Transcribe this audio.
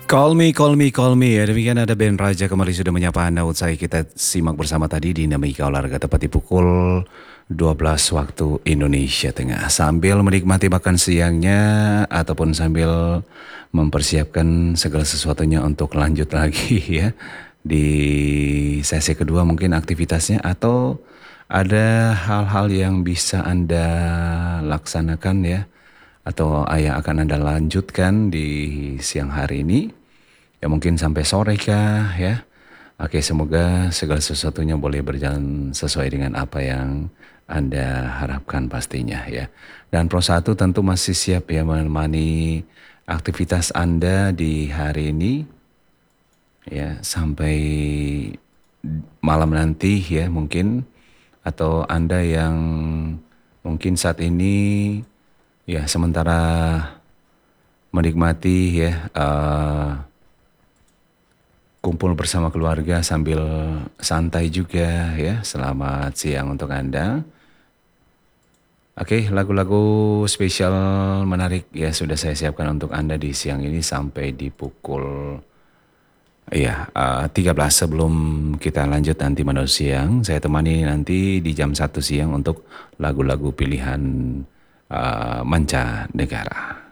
Call me, call me, call me. Ya, demikian ada band Raja kembali sudah menyapa Anda. Usai kita simak bersama tadi Dinamika Olahraga tepat di pukul 12 waktu Indonesia Tengah. Sambil menikmati makan siangnya ataupun sambil mempersiapkan segala sesuatunya untuk lanjut lagi ya. Di sesi kedua mungkin aktivitasnya atau ada hal-hal yang bisa Anda laksanakan ya atau yang akan Anda lanjutkan di siang hari ini. Ya mungkin sampai sore kah ya. Oke, semoga segala sesuatunya boleh berjalan sesuai dengan apa yang Anda harapkan pastinya ya. Dan Pro 1 tentu masih siap ya menemani aktivitas Anda di hari ini ya sampai malam nanti ya mungkin, atau Anda yang mungkin saat ini ya sementara menikmati ya kumpul bersama keluarga sambil santai juga ya. Selamat siang untuk Anda. Oke, lagu-lagu spesial menarik ya sudah saya siapkan untuk Anda di siang ini sampai di pukul 13 sebelum kita lanjut nanti menuju siang. Saya temani nanti di jam 1 siang untuk lagu-lagu pilihan mancanegara.